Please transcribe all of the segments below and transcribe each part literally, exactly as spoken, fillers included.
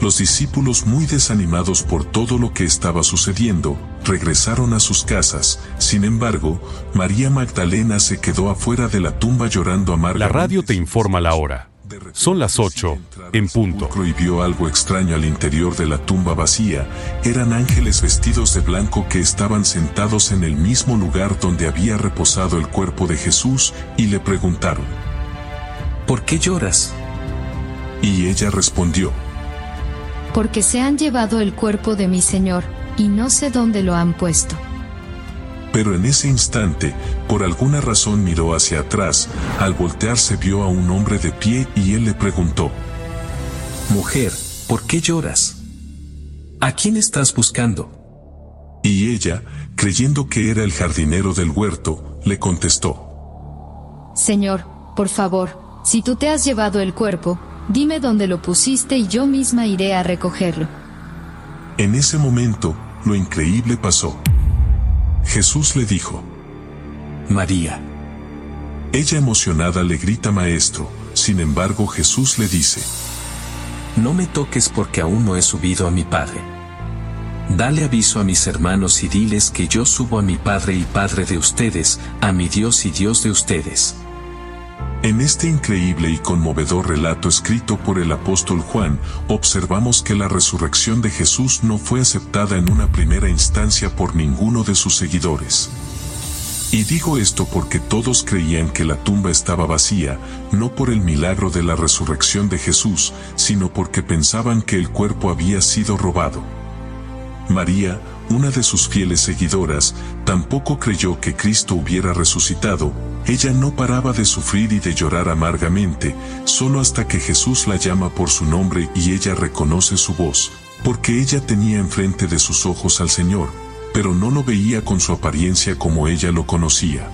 Los discípulos, muy desanimados por todo lo que estaba sucediendo, regresaron a sus casas. Sin embargo, María Magdalena se quedó afuera de la tumba llorando amargamente. La radio te informa la hora. Son las ocho, en punto. Y vio algo extraño al interior de la tumba vacía. Eran ángeles vestidos de blanco que estaban sentados en el mismo lugar donde había reposado el cuerpo de Jesús, y le preguntaron: ¿por qué lloras? Y ella respondió: porque se han llevado el cuerpo de mi Señor, y no sé dónde lo han puesto. Pero en ese instante, por alguna razón miró hacia atrás. Al voltearse vio a un hombre de pie y él le preguntó: mujer, ¿por qué lloras? ¿A quién estás buscando? Y ella, creyendo que era el jardinero del huerto, le contestó: Señor, por favor, si tú te has llevado el cuerpo, dime dónde lo pusiste y yo misma iré a recogerlo. En ese momento, lo increíble pasó. Jesús le dijo: María. Ella, emocionada, le grita: Maestro. Sin embargo, Jesús le dice: no me toques porque aún no he subido a mi Padre. Dale aviso a mis hermanos y diles que yo subo a mi Padre y Padre de ustedes, a mi Dios y Dios de ustedes. En este increíble y conmovedor relato escrito por el apóstol Juan, observamos que la resurrección de Jesús no fue aceptada en una primera instancia por ninguno de sus seguidores. Y digo esto porque todos creían que la tumba estaba vacía, no por el milagro de la resurrección de Jesús, sino porque pensaban que el cuerpo había sido robado. María, una de sus fieles seguidoras, tampoco creyó que Cristo hubiera resucitado. Ella no paraba de sufrir y de llorar amargamente, solo hasta que Jesús la llama por su nombre y ella reconoce su voz, porque ella tenía enfrente de sus ojos al Señor, pero no lo veía con su apariencia como ella lo conocía.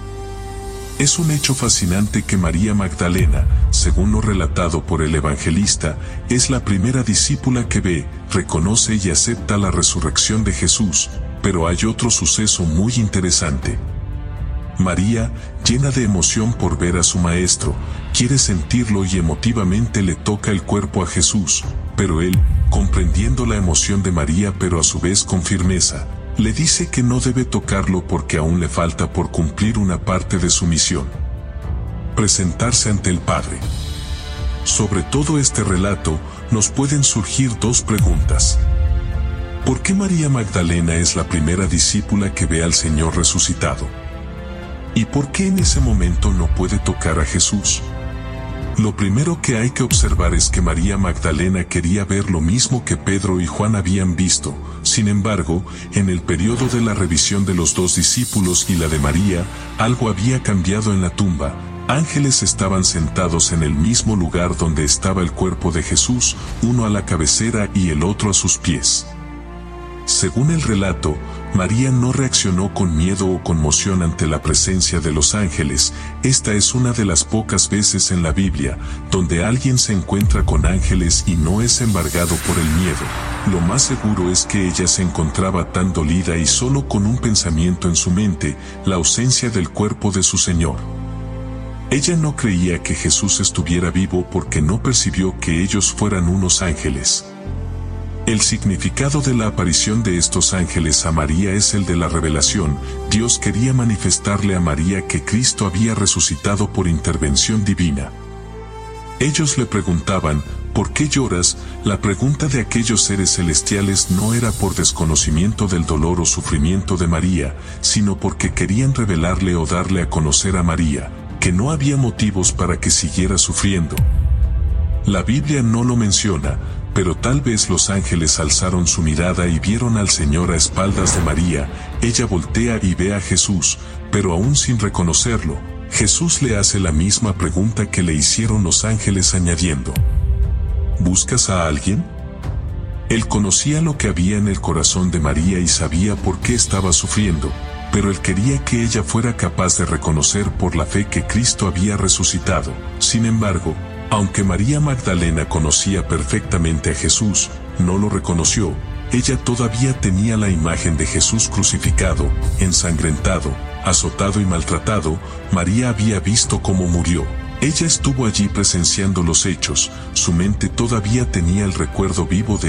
Es un hecho fascinante que María Magdalena, según lo relatado por el evangelista, es la primera discípula que ve, reconoce y acepta la resurrección de Jesús, pero hay otro suceso muy interesante. María, llena de emoción por ver a su maestro, quiere sentirlo y emotivamente le toca el cuerpo a Jesús, pero él, comprendiendo la emoción de María pero a su vez con firmeza, le dice que no debe tocarlo porque aún le falta por cumplir una parte de su misión: presentarse ante el Padre. Sobre todo este relato, nos pueden surgir dos preguntas. ¿Por qué María Magdalena es la primera discípula que ve al Señor resucitado? ¿Y por qué en ese momento no puede tocar a Jesús? Lo primero que hay que observar es que María Magdalena quería ver lo mismo que Pedro y Juan habían visto. Sin embargo, en el periodo de la revisión de los dos discípulos y la de María, algo había cambiado en la tumba. Ángeles estaban sentados en el mismo lugar donde estaba el cuerpo de Jesús, uno a la cabecera y el otro a sus pies. Según el relato, María no reaccionó con miedo o conmoción ante la presencia de los ángeles. Esta es una de las pocas veces en la Biblia donde alguien se encuentra con ángeles y no es embargado por el miedo. Lo más seguro es que ella se encontraba tan dolida y solo con un pensamiento en su mente: la ausencia del cuerpo de su Señor. Ella no creía que Jesús estuviera vivo porque no percibió que ellos fueran unos ángeles. El significado de la aparición de estos ángeles a María es el de la revelación. Dios quería manifestarle a María que Cristo había resucitado por intervención divina. Ellos le preguntaban: ¿por qué lloras? La pregunta de aquellos seres celestiales no era por desconocimiento del dolor o sufrimiento de María, sino porque querían revelarle o darle a conocer a María que no había motivos para que siguiera sufriendo. La Biblia no lo menciona, pero tal vez los ángeles alzaron su mirada y vieron al Señor a espaldas de María. Ella voltea y ve a Jesús, pero aún sin reconocerlo, Jesús le hace la misma pregunta que le hicieron los ángeles, añadiendo: ¿buscas a alguien? Él conocía lo que había en el corazón de María y sabía por qué estaba sufriendo, pero él quería que ella fuera capaz de reconocer por la fe que Cristo había resucitado. Sin embargo, aunque María Magdalena conocía perfectamente a Jesús, no lo reconoció. Ella todavía tenía la imagen de Jesús crucificado, ensangrentado, azotado y maltratado. María había visto cómo murió. Ella estuvo allí presenciando los hechos. Su mente todavía tenía el recuerdo vivo de